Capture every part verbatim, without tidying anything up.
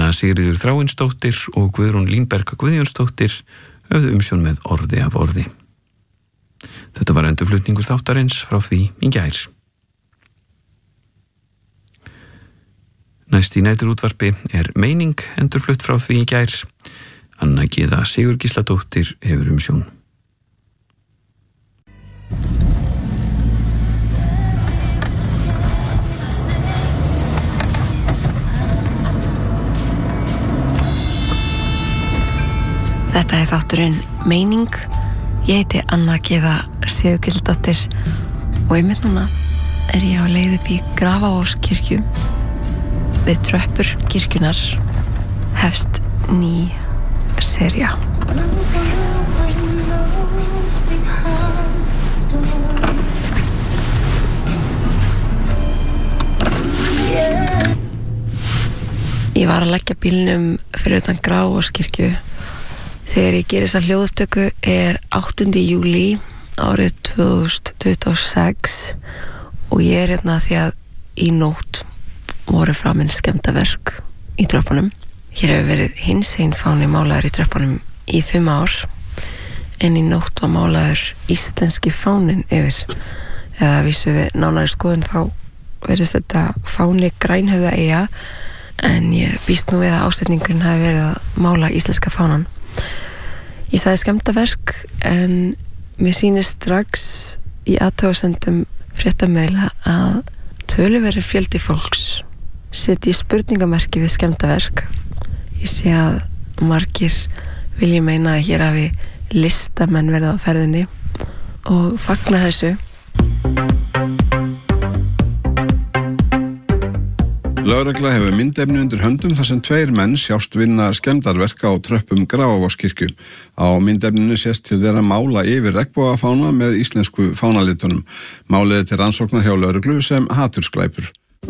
Anna Sigríður Þráinsdóttir og Guðrún Línberg Guðjónsdóttir höfðu umsjón með orði af orði. Þetta var endurflutningur þáttarins frá því í gær. Næst í næturútvarpi er Meining endurflutt frá því í gær. Anna Gyða Sigurgísladóttir hefur umsjón. Þetta er þátturinn Meining. Ég heiti Anna Gyða Sigurgísladóttir og einmitt núna er ég á leið upp í Grafarvogskirkju. Við tröppur kirkjunar hefst ný sería. Ég var að leggja bílnum fyrir utan Grafarvogskirkju þegar ég gerir þessa hljóðupptöku er áttunda júlí árið tvö þúsund tuttugu og sex og ég er hérna því að í nótt voru framinn skemmdarverk í tröppunum. Hér hefur verið hinsegin fáni málaður í tröppunum í fimm ár en í nótt var málaður íslenski fáninn yfir. Eða vísu við nánari skoðun þá verðist þetta fáni Grænhöfðaeyja en ég býst nú við að ásetningurinn hafi verið að mála íslenska fánan. Ég sagði skemmdarverk en mér sýnist strax í athugasemdum fréttamiðla að töluverður fjöldi fólks setji spurningamerki við skemmdarverk. Ég sé að margir vilji meina að hér hafi listamenn verið á ferðinni og fagna þessu. Lögregla hefur myndefni undir höndum þar sem tveir menn sjást vinna skemmdarverk á tröppum Grafarvogskirkju. Á myndefninu sést til þeirra mála yfir regnbogafána með íslensku fánalitunum. Málið er til rannsóknar hjá lögreglu sem hatursglæpur.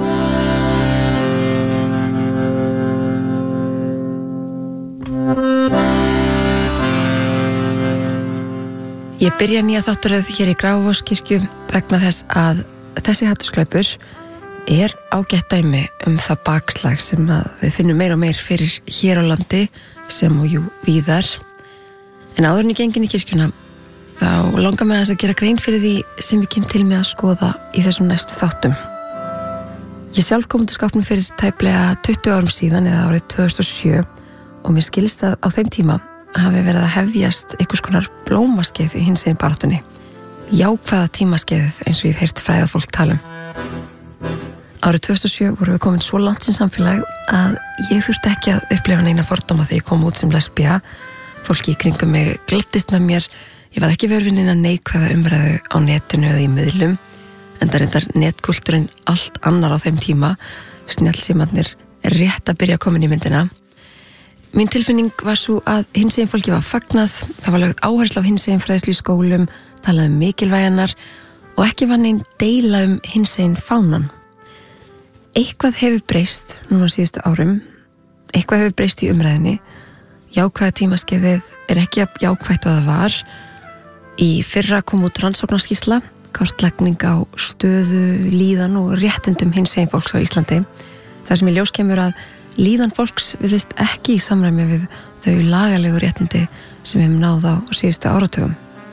Ég byrja nýja þáttaröð hér í Grafarvogskirkju vegna þess að þessi hatursglæpur er ágætt dæmi um það bakslag sem að við finnum meir og meir fyrir hér á landi sem og jú víðar. En áður en ég gengin í kirkjuna þá langar mig að gera grein fyrir því sem ég kem til með að skoða í þessum næstu þáttum. Ég sjálf kom út úr skápnum fyrir tæplega tuttugu árum síðan eða árið tvö þúsund og sjö og mér skilst að á þeim tíma hafi verið að hefjast einhvers konar blómaskeið í hinsegin baráttunni. Jákvæða tímaskeiðið eins og ég hef heyrt fræða fólk tala um. Árið tvö þúsund og sjö vorum við komin svo langt sem samfélag að ég þurfti ekki að upplifa neina fordóma þegar ég kom út sem lesbía. Fólki í kringum mig gladdist með mér. Ég var ekki verið neina neikvæða umræðu á netinu eða í miðlum. En það reyndar netkultúrin allt annar á þeim tíma. Snjallsímarnir rétt að byrja að koma inn í myndina. Mín tilfinning var svo að hinsegin fólki var fagnað. Það var lögð áherslu á hinsegin fræðslu í skólum, talað um mikilvæginar og ekki var nein deila um hinsegin fánan. Eitthvað hefur breyst núna síðustu árum, eitthvað hefur breyst í umræðinni. Jákvæða tímaskeiðið er ekki jafn jákvætt og það var. Í fyrra kom út rannsóknarskýrsla, kortlagning á stöðu, líðan og réttindum hinsegin fólks á Íslandi. Það sem í ljós kemur að líðan fólks virðist ekki í samræmi við þau lagalegu réttindi sem við hefum náð á síðustu áratugum.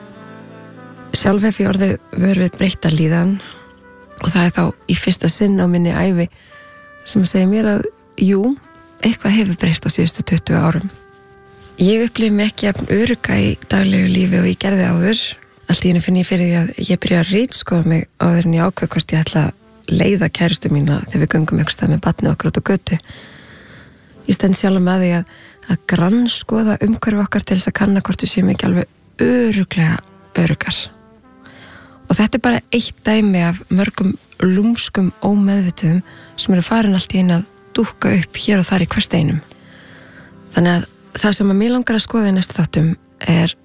Sjálf hef ég orðið vör við breytta líðan og það er þá í fyrsta sinn á minni ævi sem að segja mér að jú, eitthvað hefur breyst á síðustu tuttugu árum. Ég upplifi mig ekki jafn örugga í daglegu lífi og ég gerði áður. Allt í einu finn ég fyrir því að ég byrja að ritskoða mig áður en ég ákveð hvort ég ætla að leiða kærustu mína þegar við göngum einhvers staðar með barnið okkar út á götu. Ég stend sjálf með því að, að grannskoða umhverfi okkar til þess að kanna hvort við séum ekki alveg öruglega öruggar. Og þetta er bara eitt dæmi af mörgum lúmskum ómeðvituðum sem eru farin allt í einu að dúkka upp hér og þar í hversteinum. Þannig að það sem að mér langar að skoða í næstu þáttum er